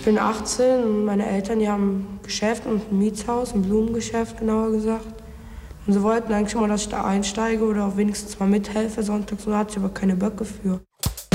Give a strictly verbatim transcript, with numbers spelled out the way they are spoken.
bin achtzehn und meine Eltern, die haben ein Geschäft und ein Mietshaus, ein Blumengeschäft genauer gesagt. Und sie wollten eigentlich schon mal, dass ich da einsteige oder auch wenigstens mal mithelfe sonntags, so hatte ich aber keine Böcke für.